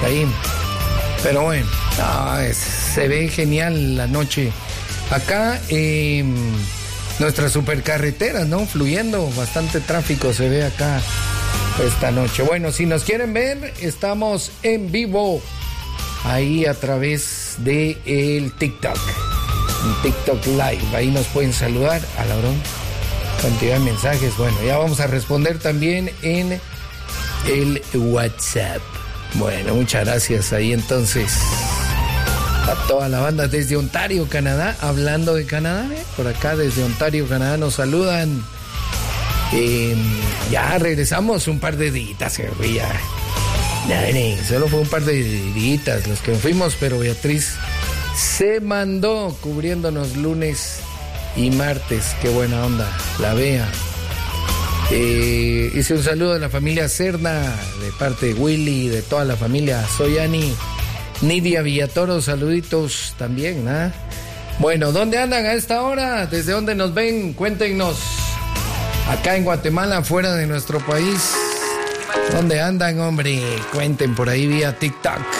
ahí. Pero bueno, se ve genial la noche. Acá, nuestras supercarreteras, ¿no? Fluyendo, bastante tráfico se ve acá esta noche. Bueno, si nos quieren ver, estamos en vivo ahí a través de el TikTok. En TikTok Live, ahí nos pueden saludar. A la broma, cantidad de mensajes. Bueno, ya vamos a responder también en el WhatsApp. Bueno, muchas gracias ahí entonces a toda la banda desde Ontario, Canadá. Hablando de Canadá, por acá desde Ontario, Canadá nos saludan. Ya regresamos un par de días, solo fue un par de días los que fuimos, pero Beatriz se mandó cubriéndonos lunes y martes. Qué buena onda, la Bea. Hice un saludo de la familia Cerna, de parte de Willy, de toda la familia Soyani, Nidia Villatoro, saluditos también, ¿ah? Bueno, ¿dónde andan a esta hora? ¿Desde dónde nos ven? Cuéntenos. Acá en Guatemala, fuera de nuestro país. ¿Dónde andan, hombre? Cuenten por ahí vía TikTok.